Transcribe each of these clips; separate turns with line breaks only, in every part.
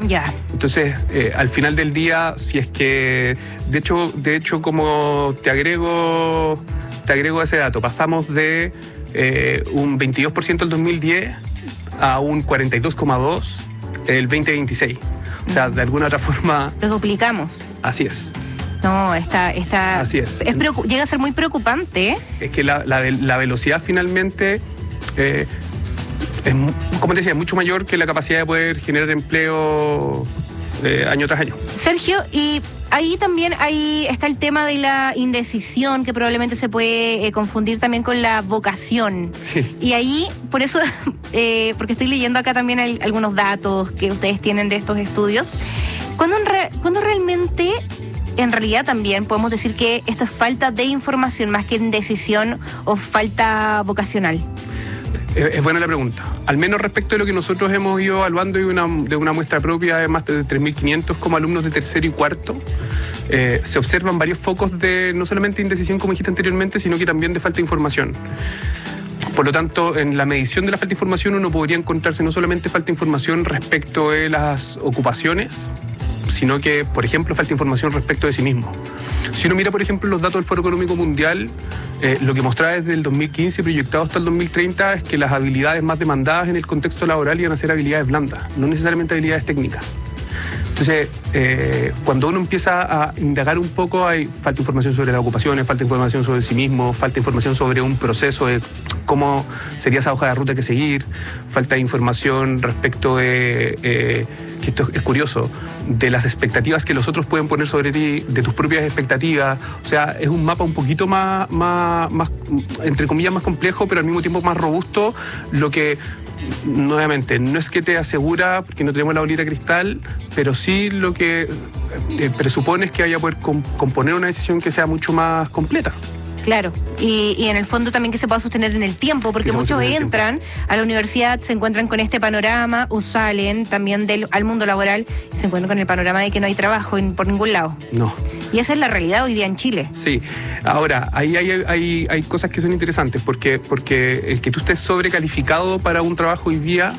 Ya.
Entonces, al final del día, si es que, de hecho, como te agrego ese dato, pasamos de un 22% el 2010 a un 42,2% el 2026. O sea, de alguna otra forma...
Lo duplicamos.
Así es.
No, está
Así es.
Llega a ser muy preocupante.
Es que la velocidad finalmente, como te decía, es mucho mayor que la capacidad de poder generar empleo año tras año.
Sergio, y ahí también está el tema de la indecisión, que probablemente se puede confundir también con la vocación.
Sí.
Y ahí, por eso, porque estoy leyendo acá también algunos datos que ustedes tienen de estos estudios, ¿cuándo realmente, en realidad también podemos decir que esto es falta de información más que indecisión o falta vocacional?
Es buena la pregunta. Al menos respecto de lo que nosotros hemos ido evaluando de una muestra propia de más de 3.500 como alumnos de tercero y cuarto, se observan varios focos de no solamente indecisión, como dijiste anteriormente, sino que también de falta de información. Por lo tanto, en la medición de la falta de información uno podría encontrarse no solamente falta de información respecto de las ocupaciones, sino que, por ejemplo, falta información respecto de sí mismo. Si uno mira, por ejemplo, los datos del Foro Económico Mundial, lo que mostraba desde el 2015 proyectado hasta el 2030 es que las habilidades más demandadas en el contexto laboral iban a ser habilidades blandas, no necesariamente habilidades técnicas. Entonces, cuando uno empieza a indagar un poco, hay falta de información sobre las ocupaciones, falta de información sobre sí mismo, falta de información sobre un proceso de cómo sería esa hoja de ruta que seguir, falta de información respecto de, que esto es curioso, de las expectativas que los otros pueden poner sobre ti, de tus propias expectativas. O sea, es un mapa un poquito más entre comillas, más complejo, pero al mismo tiempo más robusto, lo que... Nuevamente, no es que te asegura, porque no tenemos la bolita de cristal, pero sí lo que presupone es que vaya a poder componer una decisión que sea mucho más completa.
Claro, y en el fondo también que se pueda sostener en el tiempo, porque muchos entran a la universidad, se encuentran con este panorama o salen también al mundo laboral y se encuentran con el panorama de que no hay trabajo por ningún lado.
No.
Y esa es la realidad hoy día en Chile.
Sí, ahora, ahí hay cosas que son interesantes, porque el que tú estés sobrecalificado para un trabajo hoy día,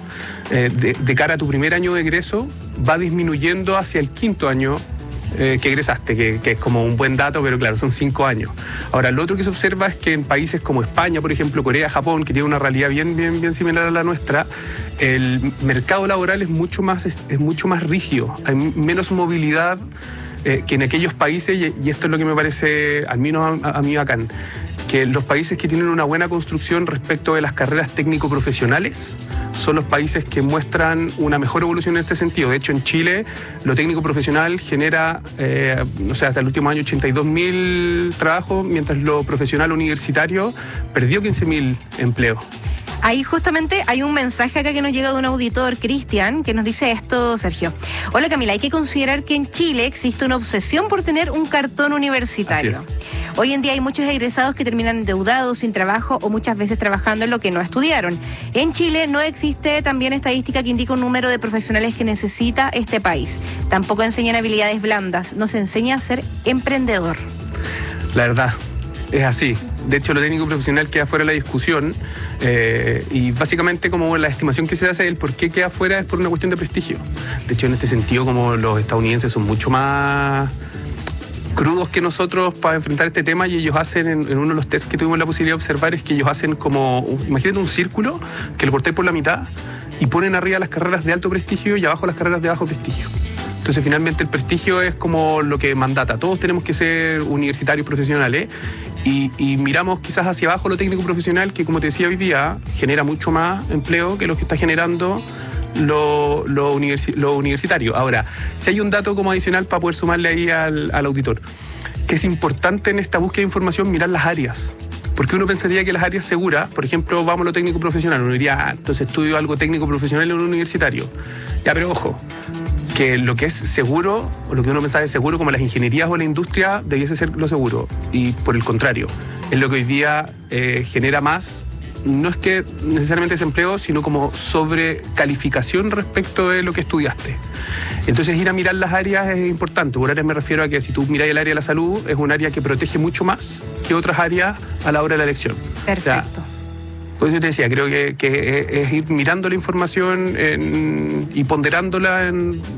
de cara a tu primer año de egreso, va disminuyendo hacia el quinto año que egresaste, que es como un buen dato, pero claro, son 5 años. Ahora, lo otro que se observa es que en países como España, por ejemplo, Corea, Japón, que tiene una realidad bien similar a la nuestra, el mercado laboral es mucho más rígido, hay menos movilidad que en aquellos países, y esto es lo que me parece, al menos a mí bacán, que los países que tienen una buena construcción respecto de las carreras técnico-profesionales son los países que muestran una mejor evolución en este sentido. De hecho, en Chile, lo técnico-profesional genera, hasta el último año 82.000 trabajos, mientras lo profesional universitario perdió 15.000 empleos.
Ahí justamente hay un mensaje acá que nos llega de un auditor, Cristian, que nos dice esto, Sergio. Hola Camila, hay que considerar que en Chile existe una obsesión por tener un cartón universitario. Hoy en día hay muchos egresados que terminan endeudados, sin trabajo o muchas veces trabajando en lo que no estudiaron. En Chile no existe también estadística que indique un número de profesionales que necesita este país. Tampoco enseñan habilidades blandas, no se enseña a ser emprendedor.
La verdad, es así. De hecho, lo técnico profesional queda fuera de la discusión y básicamente como la estimación que se hace del por qué queda fuera es por una cuestión de prestigio. De hecho, en este sentido, como los estadounidenses son mucho más crudos que nosotros para enfrentar este tema, y ellos hacen, en uno de los tests que tuvimos la posibilidad de observar, es que ellos hacen como, imagínate un círculo que lo cortáis por la mitad y ponen arriba las carreras de alto prestigio y abajo las carreras de bajo prestigio. Entonces, finalmente, el prestigio es como lo que mandata. Todos tenemos que ser universitarios profesionales y miramos quizás hacia abajo lo técnico profesional, que, como te decía hoy día, genera mucho más empleo que lo que está generando lo universitario. Ahora, si hay un dato como adicional para poder sumarle ahí al auditor, que es importante en esta búsqueda de información mirar las áreas. Porque uno pensaría que las áreas seguras, por ejemplo, vamos a lo técnico profesional, uno diría, entonces estudio algo técnico profesional en un universitario. Ya, pero ojo, que lo que es seguro, o lo que uno pensaba es seguro, como las ingenierías o la industria, debiese ser lo seguro. Y por el contrario, es lo que hoy día genera más, no es que necesariamente desempleo, sino como sobrecalificación respecto de lo que estudiaste. Entonces, ir a mirar las áreas es importante. Por áreas me refiero a que si tú miras el área de la salud, es un área que protege mucho más que otras áreas a la hora de la elección.
Perfecto.
O sea, por eso te decía, creo que es ir mirando la información y ponderándola